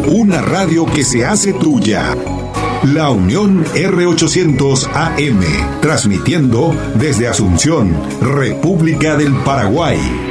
Una radio que se hace tuya. La Unión R800 AM, transmitiendo desde Asunción, República del Paraguay.